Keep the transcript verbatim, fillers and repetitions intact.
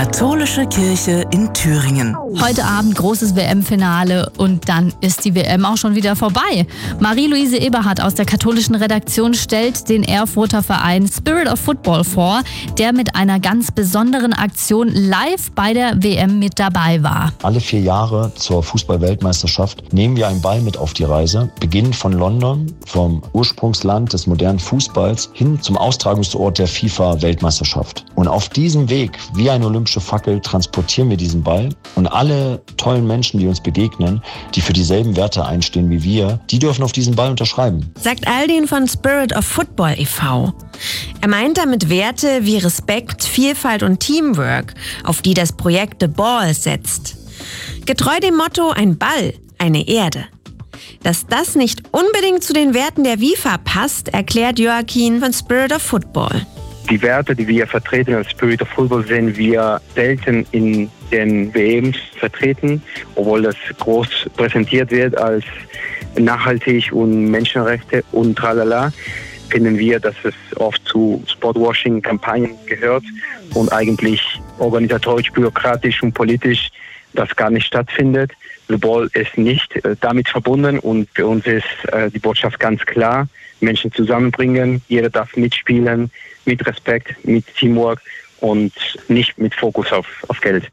Katholische Kirche in Thüringen. Heute Abend großes W M-Finale und dann ist die W M auch schon wieder vorbei. Marie-Louise Eberhardt aus der katholischen Redaktion stellt den Erfurter Verein Spirit of Football vor, der mit einer ganz besonderen Aktion live bei der W M mit dabei war. Alle vier Jahre zur Fußball-Weltmeisterschaft nehmen wir einen Ball mit auf die Reise, beginnend von London, vom Ursprungsland des modernen Fußballs, hin zum Austragungsort der FIFA-Weltmeisterschaft. Und auf diesem Weg, wie eine olympische Fackel, transportieren wir diesen Ball und alle tollen Menschen, die uns begegnen, die für dieselben Werte einstehen wie wir, die dürfen auf diesen Ball unterschreiben. Sagt Aldin von Spirit of Football e V Er meint damit Werte wie Respekt, Vielfalt und Teamwork, auf die das Projekt The Ball setzt. Getreu dem Motto ein Ball, eine Erde. Dass das nicht unbedingt zu den Werten der FIFA passt, erklärt Joachim von Spirit of Football. Die Werte, die wir vertreten als Spirit of Football, sehen wir selten in den W Ms vertreten, obwohl das groß präsentiert wird als nachhaltig und Menschenrechte und tralala, finden wir, dass es oft zu Spotwashing-Kampagnen gehört und eigentlich organisatorisch, bürokratisch und politisch das gar nicht stattfindet. The Ball ist nicht äh, damit verbunden und für uns ist äh, die Botschaft ganz klar: Menschen zusammenbringen, jeder darf mitspielen, mit Respekt, mit Teamwork und nicht mit Fokus auf, auf Geld.